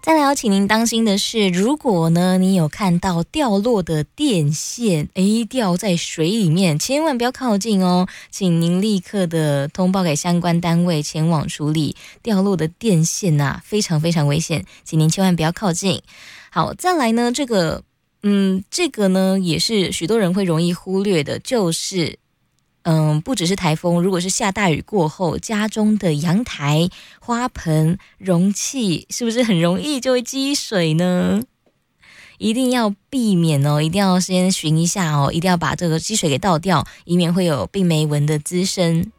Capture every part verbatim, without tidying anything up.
再来要请您当心的是，如果呢你有看到掉落的电线，诶，掉在水里面，千万不要靠近哦，请您立刻的通报给相关单位前往处理。掉落的电线啊，非常非常危险，请您千万不要靠近。好，再来呢，这个嗯，这个呢也是许多人会容易忽略的，就是嗯，不只是台风，如果是下大雨过后，家中的阳台、花盆、容器，是不是很容易就会积水呢？一定要避免哦，一定要先寻一下哦，一定要把这个积水给倒掉，以免会有病媒蚊的滋生。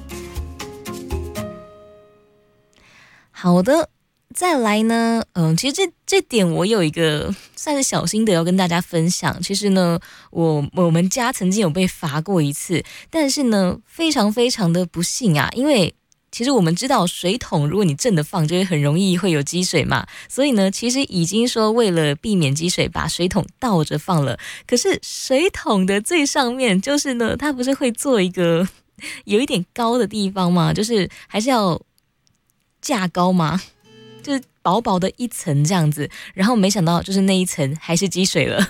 好的。再来呢，嗯，其实这这点我有一个算是小心得要跟大家分享。其实呢，我我们家曾经有被罚过一次，但是呢，非常非常的不幸啊，因为其实我们知道水桶如果你正的放，就会很容易会有积水嘛，所以呢，其实已经说为了避免积水，把水桶倒着放了。可是水桶的最上面，就是呢，它不是会做一个有一点高的地方嘛，就是还是要架高嘛。就是薄薄的一层这样子，然后没想到就是那一层还是积水了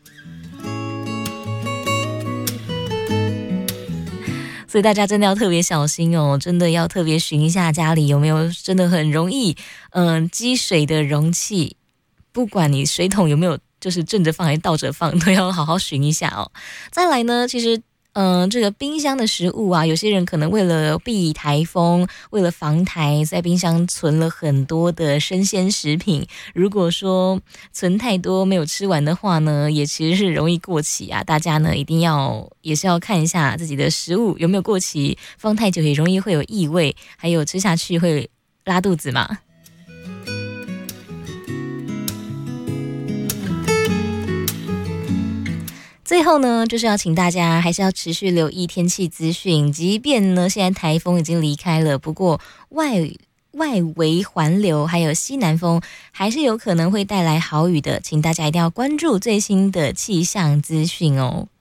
所以大家真的要特别小心哦，真的要特别寻一下家里有没有真的很容易嗯积水的容器，不管你水桶有没有就是正着放还是倒着放，都要好好寻一下哦。再来呢，其实嗯，这个冰箱的食物啊，有些人可能为了避台风，为了防台，在冰箱存了很多的生鲜食品。如果说存太多没有吃完的话呢，也其实是容易过期啊。大家呢一定要也是要看一下自己的食物有没有过期，放太久也容易会有异味，还有吃下去会拉肚子嘛。最后呢，就是要请大家还是要持续留意天气资讯，即便呢现在台风已经离开了，不过外外围环流还有西南风还是有可能会带来豪雨的，请大家一定要关注最新的气象资讯哦。